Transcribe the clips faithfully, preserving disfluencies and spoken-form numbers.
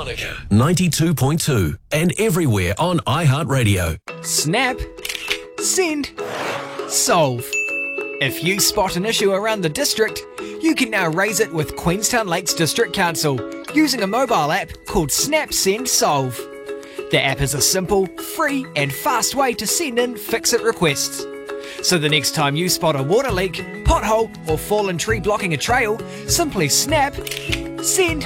Wanaka ninety-two point two and everywhere on iHeartRadio. Snap, send, solve. If you spot an issue around the district, you can now raise it with Queenstown Lakes District Council using a mobile app called Snap Send Solve. The app is a simple, free and fast way to send in fix-it requests. So the next time you spot a water leak, pothole or fallen tree blocking a trail, simply snap, send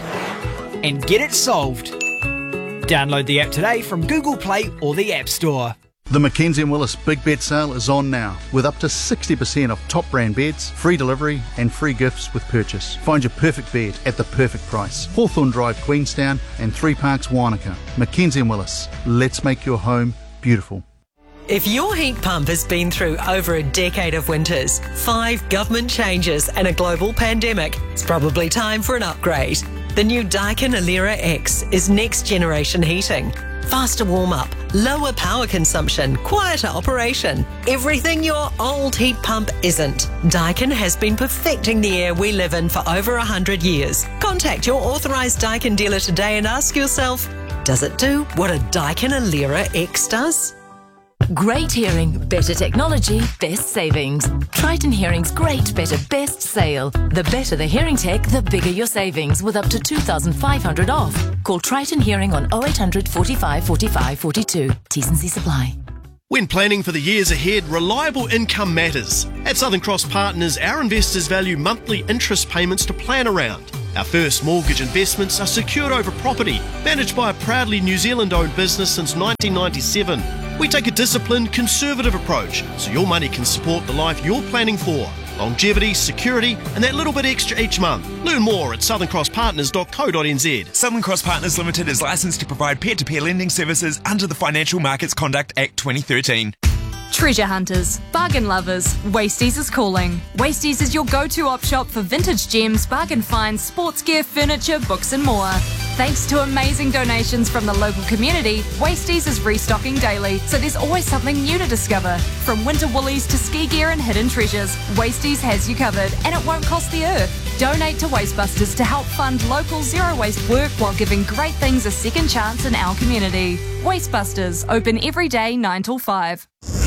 and get it solved. Download the app today from Google Play or the App Store. The Mackenzie and Willis Big Bed Sale is on now, with up to sixty percent off top brand beds, free delivery and free gifts with purchase. Find your perfect bed at the perfect price. Hawthorne Drive, Queenstown and Three Parks, Wanaka. Mackenzie and Willis, let's make your home beautiful. If your heat pump has been through over a decade of winters, five government changes and a global pandemic, it's probably time for an upgrade. The new Daikin Alera X is next generation heating. Faster warm-up, lower power consumption, quieter operation. Everything your old heat pump isn't. Daikin has been perfecting the air we live in for over one hundred years. Contact your authorised Daikin dealer today and ask yourself, does it do what a Daikin Alera X does? Great hearing, better technology, best savings. Triton Hearing's Great Better Best Sale. The better the hearing tech, the bigger your savings, with up to two thousand five hundred dollars off. Call Triton Hearing on oh eight hundred, forty-five, forty-five, forty-two. T's and C's apply. When planning for the years ahead, reliable income matters. At Southern Cross Partners, our investors value monthly interest payments to plan around. Our first mortgage investments are secured over property, managed by a proudly New Zealand-owned business since nineteen ninety-seven. We take a disciplined, conservative approach so your money can support the life you're planning for. Longevity, security, and that little bit extra each month. Learn more at southern cross partners dot co dot n z. Southern Cross Partners Limited is licensed to provide peer-to-peer lending services under the Financial Markets Conduct Act twenty thirteen. Treasure hunters, bargain lovers, Wasties is calling. Wasties is your go-to op shop for vintage gems, bargain finds, sports gear, furniture, books and more. Thanks to amazing donations from the local community, Wasties is restocking daily, so there's always something new to discover. From winter woolies to ski gear and hidden treasures, Wasties has you covered, and it won't cost the earth. Donate to Wastebusters to help fund local zero-waste work while giving great things a second chance in our community. Wastebusters, open every day nine till five.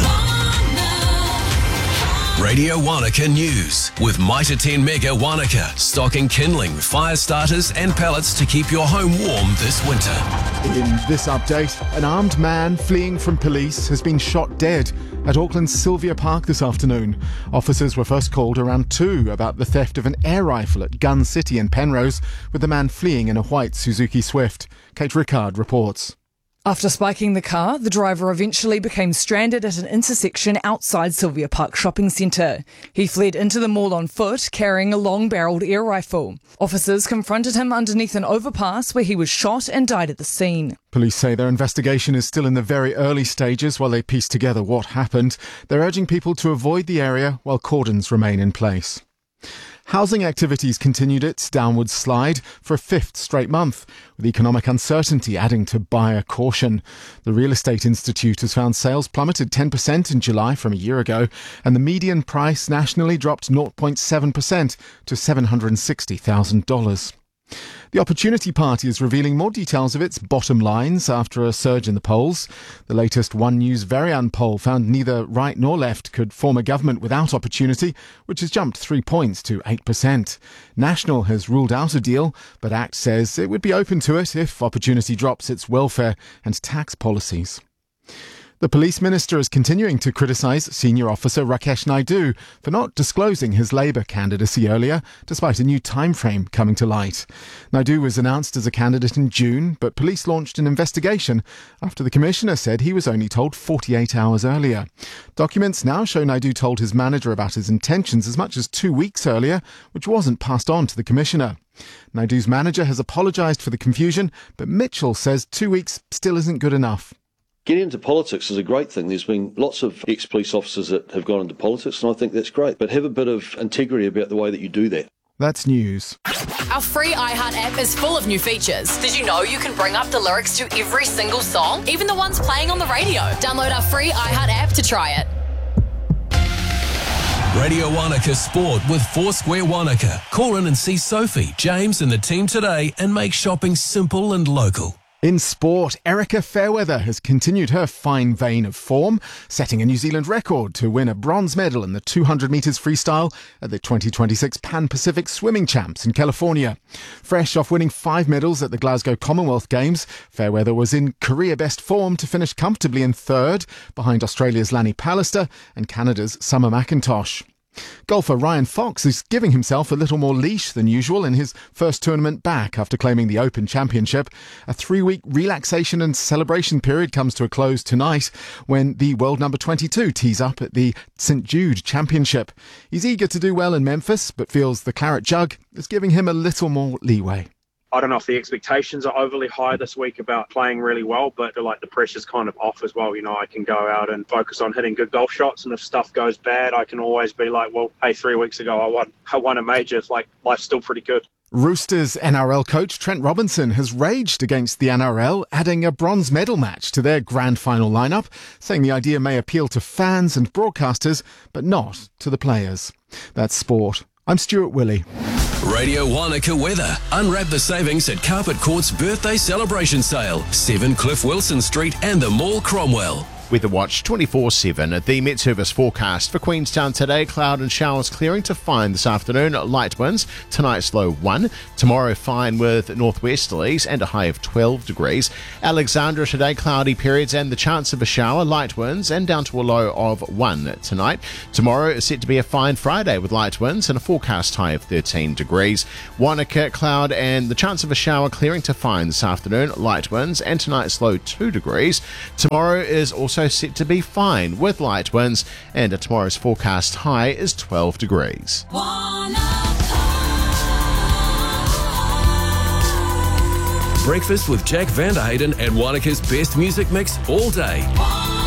Radio Wanaka News with Mitre ten Mega Wanaka, stocking kindling, fire starters and pellets to keep your home warm this winter. In this update, an armed man fleeing from police has been shot dead at Auckland's Sylvia Park this afternoon. Officers were first called around two about the theft of an air rifle at Gun City in Penrose, with the man fleeing in a white Suzuki Swift. Kate Rickard reports. After spiking the car, the driver eventually became stranded at an intersection outside Sylvia Park Shopping Centre. He fled into the mall on foot, carrying a long-barrelled air rifle. Officers confronted him underneath an overpass where he was shot and died at the scene. Police say their investigation is still in the very early stages while they piece together what happened. They're urging people to avoid the area while cordons remain in place. Housing activities continued its downward slide for a fifth straight month, with economic uncertainty adding to buyer caution. The Real Estate Institute has found sales plummeted ten percent in July from a year ago, and the median price nationally dropped zero point seven percent to seven hundred sixty thousand dollars. The Opportunity Party is revealing more details of its bottom lines after a surge in the polls. The latest One News Varian poll found neither right nor left could form a government without Opportunity, which has jumped three points to eight percent. National has ruled out a deal, but ACT says it would be open to it if Opportunity drops its welfare and tax policies. The Police Minister is continuing to criticise Senior Officer Rakesh Naidu for not disclosing his Labour candidacy earlier, despite a new timeframe coming to light. Naidu was announced as a candidate in June, but police launched an investigation after the Commissioner said he was only told forty-eight hours earlier. Documents now show Naidu told his manager about his intentions as much as two weeks earlier, which wasn't passed on to the Commissioner. Naidu's manager has apologised for the confusion, but Mitchell says two weeks still isn't good enough. Getting into politics is a great thing. There's been lots of ex-police officers that have gone into politics, and I think that's great. But have a bit of integrity about the way that you do that. That's news. Our free iHeart app is full of new features. Did you know you can bring up the lyrics to every single song, even the ones playing on the radio? Download our free iHeart app to try it. Radio Wanaka Sport with Foursquare Wanaka. Call in and see Sophie, James and the team today and make shopping simple and local. In sport, Erica Fairweather has continued her fine vein of form, setting a New Zealand record to win a bronze medal in the two hundred metres freestyle at the twenty twenty-six Pan-Pacific Swimming Champs in California. Fresh off winning five medals at the Glasgow Commonwealth Games, Fairweather was in career-best form to finish comfortably in third, behind Australia's Lanny Pallister and Canada's Summer McIntosh. Golfer Ryan Fox is giving himself a little more leash than usual in his first tournament back after claiming the Open Championship. A three-week relaxation and celebration period comes to a close tonight when the world number twenty-two tees up at the Saint Jude Championship. He's eager to do well in Memphis, but feels the claret jug is giving him a little more leeway. I don't know if the expectations are overly high this week about playing really well, but I feel like the pressure's kind of off as well. You know, I can go out and focus on hitting good golf shots, and if stuff goes bad, I can always be like, well, hey, three weeks ago I won, I won a major. It's like, life's still pretty good. Roosters N R L coach Trent Robinson has raged against the N R L, adding a bronze medal match to their grand final lineup, saying the idea may appeal to fans and broadcasters, but not to the players. That's sport. I'm Stuart Willey. Radio Wanaka weather. Unwrap the savings at Carpet Court's birthday celebration sale. seven Cliff Wilson Street and the Mall Cromwell. Weather Watch twenty-four seven. The Met Service forecast for Queenstown today. Cloud and showers clearing to fine this afternoon. Light winds. Tonight's low one. Tomorrow fine with northwesterlies and a high of twelve degrees. Alexandra today cloudy periods and the chance of a shower. Light winds and down to a low of one tonight. Tomorrow is set to be a fine Friday with light winds and a forecast high of thirteen degrees. Wanaka cloud and the chance of a shower clearing to fine this afternoon. Light winds and tonight's low two degrees. Tomorrow is also set to be fine with light winds, and tomorrow's forecast high is twelve degrees. Breakfast with Jack Vanderhayden and Wanaka's best music mix all day.